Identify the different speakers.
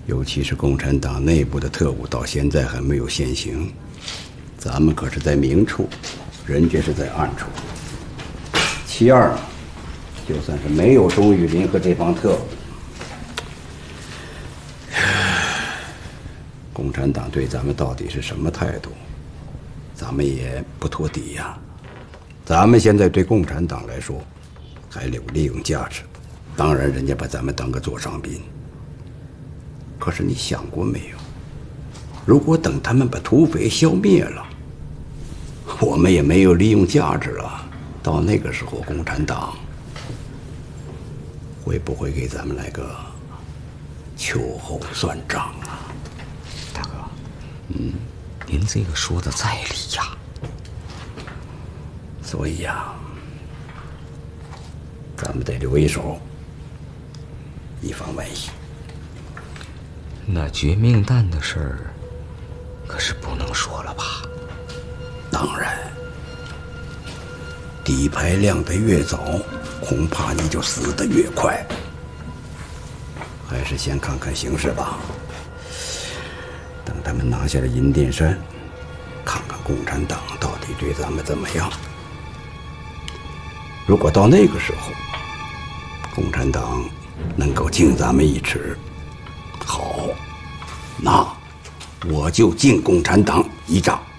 Speaker 1: 尤其是共产党内部的特务，到现在还没有现形。咱们可是在明处，人家是在暗处。其二，就算是没有钟玉林和这帮特务，共产党对咱们到底是什么态度，咱们也不托底呀。咱们现在对共产党来说，还有利用价值。当然，人家把咱们当个座上宾。可是你想过没有？如果等他们把土匪消灭了，我们也没有利用价值了。到那个时候，共产党会不会给咱们来个秋后算账啊？
Speaker 2: 大哥，您这个说的在理呀。
Speaker 1: 所以呀，咱们得留一手，以防万一。
Speaker 2: 那绝命弹的事儿，可是不能说了吧？
Speaker 1: 当然，底牌亮得越早，恐怕你就死得越快。还是先看看形势吧。等他们拿下了银殿山，看看共产党到底对咱们怎么样。如果到那个时候，共产党能够敬咱们一尺，好，那我就敬共产党一丈。